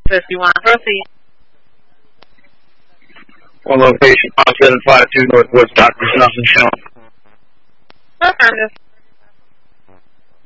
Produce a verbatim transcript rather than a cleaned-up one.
fifty-one. Proceed. One location, five seven five two Northwest Doctor Johnson Show. Affirmative.